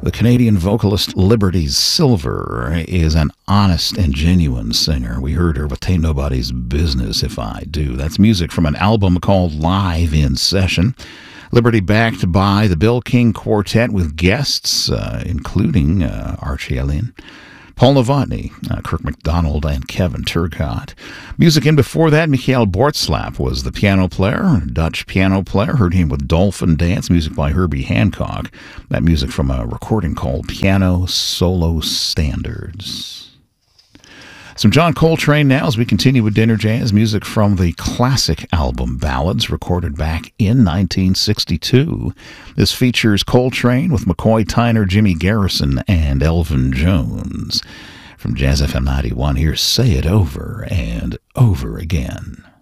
The Canadian vocalist Liberty Silver is an honest and genuine singer. We heard her with "Tain't Nobody's Business If I Do." That's music from an album called Live in Session. Liberty backed by the Bill King Quartet with guests, including Archie Allen, Paul Novotny, Kirk MacDonald, and Kevin Turcotte. Music in before that, Michael Bortslap was the piano player, Dutch piano player. Heard him with Dolphin Dance, music by Herbie Hancock. That music from a recording called Piano Solo Standards. Some John Coltrane now as we continue with Dinner Jazz, music from the classic album Ballads, recorded back in 1962. This features Coltrane with McCoy Tyner, Jimmy Garrison, and Elvin Jones. From Jazz FM 91, here's Say It Over and Over Again.